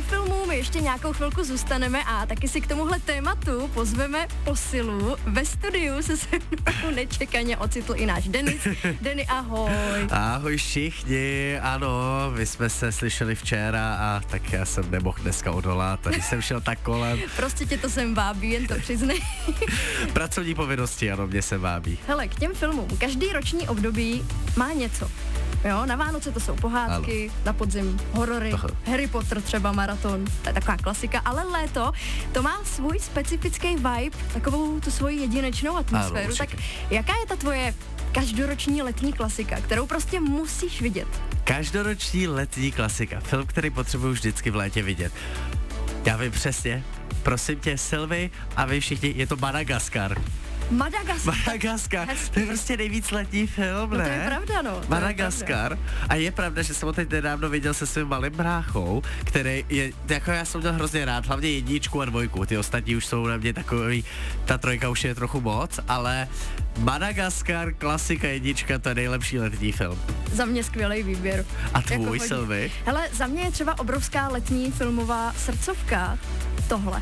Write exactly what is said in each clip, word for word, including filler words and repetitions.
filmům ještě nějakou chvilku zůstaneme a taky si k tomuhle tématu pozveme posilu. Ve studiu se se mnou nečekaně ocitl i náš Denis. Denny, ahoj. Ahoj všichni, ano, my jsme se slyšeli včera a tak já jsem nemohl dneska odolat, tady jsem šel tak kolem. Prostě tě to sem vábí, jen to přiznej. Pracovní povinnosti, ano, mě se vábí. Hele, k těm filmům, každý roční období má něco. Jo, na Vánoce to jsou pohádky, ano. Na podzim horory, Aha. Harry Potter třeba maraton, to je taková klasika, ale léto, to má svůj specifický vibe, takovou tu svoji jedinečnou atmosféru. Ano, tak jaká je ta tvoje každoroční letní klasika, kterou prostě musíš vidět? Každoroční letní klasika, film, který potřebuji vždycky v létě vidět. Já vím přesně, prosím tě, Sylvie a vy všichni, je to Madagaskar. Madagaskar. Madagaskar. To je prostě nejvíc letní film, ne? No to je pravda, no. To Madagaskar. Je a je pravda, že jsem ho teď nedávno viděl se svým malým bráchou, který je, jako já jsem měl hrozně rád, hlavně jedničku a dvojku, ty ostatní už jsou na mě takový, ta trojka už je trochu moc, ale Madagaskar, klasika jednička, to je nejlepší letní film. Za mě skvělý výběr. A tvůj, jako Sylvie? Hele, za mě je třeba obrovská letní filmová srdcovka tohle.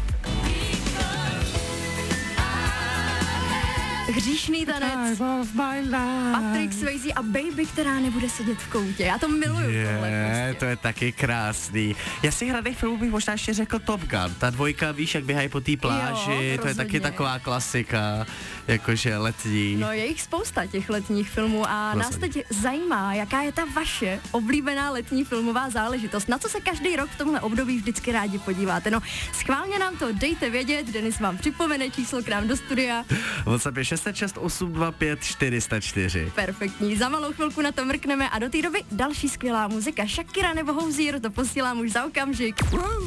Hříšný tanec, Patrick Swayze a Baby, která nebude sedět v koutě. Já to miluju. Je, tohle prostě. To je taky krásný. Já si hraných filmů bych možná ještě řekl Top Gun. Ta dvojka, víš, jak běhají po té pláži, jo, to je taky taková klasika, jakože letní. No je jich spousta těch letních filmů a rozhodně. Nás teď zajímá, jaká je ta vaše oblíbená letní filmová záležitost. Na co se každý rok v tomhle období vždycky rádi podíváte? No schválně nám to dejte vědět, Denis vám připomene číslo k nám do studia. WhatsApp je šest šest osm dva pět čtyři nula čtyři. Perfektní, za malou chvilku na to mrkneme a do té doby další skvělá muzika. Shakira nebo Hozier, to posílám už za okamžik. Wow.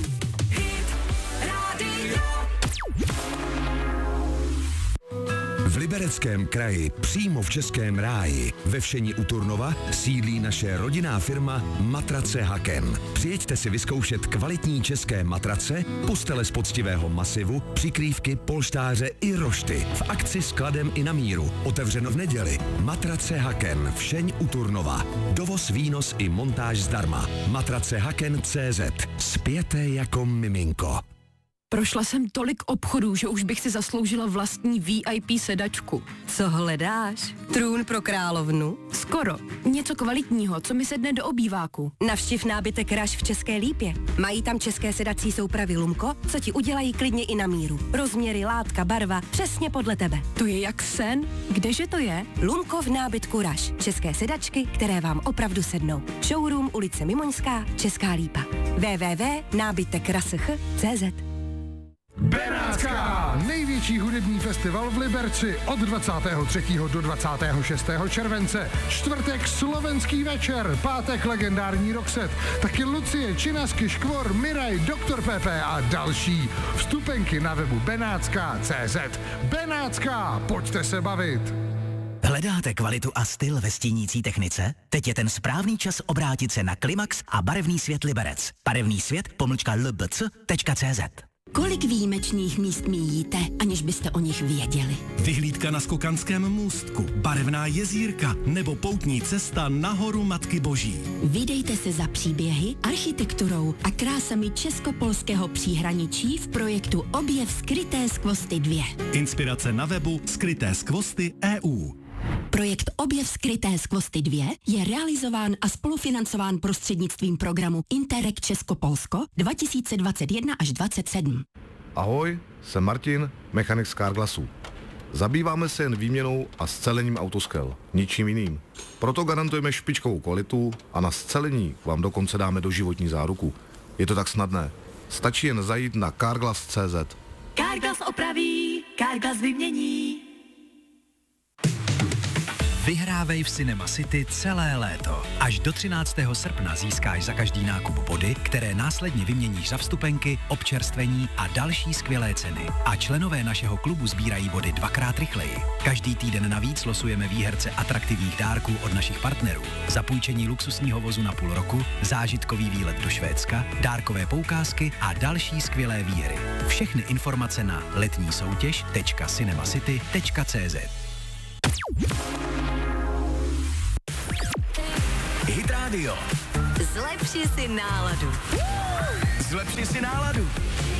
V Libereckém kraji, přímo v Českém ráji, ve Všeni u Turnova, sídlí naše rodinná firma Matrace Haken. Přijeďte si vyzkoušet kvalitní české matrace, postele z poctivého masivu, přikrývky, polštáře i rošty. V akci s kladem i na míru. Otevřeno v neděli. Matrace Haken, Všeň u Turnova. Dovoz, výnos i montáž zdarma. Matrace Haken tečka cé zet. Spěte jako miminko. Prošla jsem tolik obchodů, že už bych si zasloužila vlastní V I P sedačku. Co hledáš? Trůn pro královnu? Skoro. Něco kvalitního, co mi sedne do obýváku. Navštiv nábytek Rush v České Lípě. Mají tam české sedací soupravy Lumko, co ti udělají klidně i na míru. Rozměry, látka, barva, přesně podle tebe. To je jak sen. Kdeže to je? Lumko v nábytku Rush. České sedačky, které vám opravdu sednou. Showroom ulice Mimoňská, Česká Lípa. w w w tečka nábytek rush tečka cé zet. Benátská! Největší hudební festival v Liberci od dvacátého třetího do dvacátého šestého července. Čtvrtek slovenský večer, pátek legendární Roxette, taky Lucie, Činasky, Škvor, Miraj, doktor Pepe a další. Vstupenky na webu benátská tečka cé zet. Benátská, pojďte se bavit! Hledáte kvalitu a styl ve stínící technice? Teď je ten správný čas obrátit se na Klimax a barevný svět Liberec. Barevný svět pomlčka l b c tečka cé zet. Kolik výjimečných míst míjíte, aniž byste o nich věděli? Vyhlídka na Skokanském můstku, barevná jezírka nebo poutní cesta na horu Matky Boží. Vydejte se za příběhy, architekturou a krásami česko-polského příhraničí v projektu Objev skryté skvosty dva. Inspirace na webu skryté skvosty tečka e u. Projekt Objev skryté skvosty dva je realizován a spolufinancován prostřednictvím programu Interreg Česko-Polsko dva tisíce dvacet jedna až dvacet sedm. Ahoj, jsem Martin, mechanik z Carglassu. Zabýváme se jen výměnou a scelením autoskel, ničím jiným. Proto garantujeme špičkovou kvalitu a na scelení vám dokonce dáme doživotní záruku. Je to tak snadné. Stačí jen zajít na carglass tečka cé zet. Carglass opraví, Carglass vymění. Vyhrávej v Cinema City celé léto. Až do třináctého srpna získáš za každý nákup body, které následně vyměníš za vstupenky, občerstvení a další skvělé ceny. A členové našeho klubu sbírají body dvakrát rychleji. Každý týden navíc losujeme výherce atraktivních dárků od našich partnerů. Zapůjčení luxusního vozu na půl roku, zážitkový výlet do Švédska, dárkové poukázky a další skvělé výhry. Všechny informace na letní soutěž tečka cinemacity tečka cé zet. Hit Radio. Zlepši si náladu. Zlepši si náladu.